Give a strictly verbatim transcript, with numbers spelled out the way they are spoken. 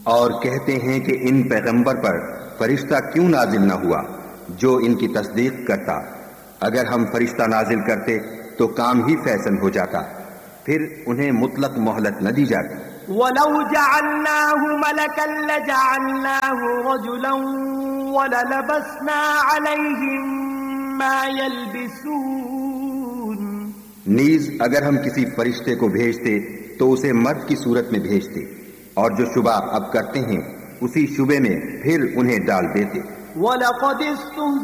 और कहते हैं कि इन पैगंबर पर फरिश्ता क्यों नाजिल न हुआ जो इनकी तस्दीक करता। अगर हम फरिश्ता नाजिल करते तो काम ही फैसल हो जाता, फिर उन्हें मुतलक मोहलत न दी जाती। वलौ जअल्नाहु मलकन लजअल्नाहु रजुलन वललबस्ना अलैहिम मा यल्बिसून। नीज अगर हम किसी फरिश्ते को भेजते तो उसे मर्द की सूरत में भेजते, और जो शुबा अब करते हैं उसी शुबे में फिर उन्हें डाल देते। वलक़द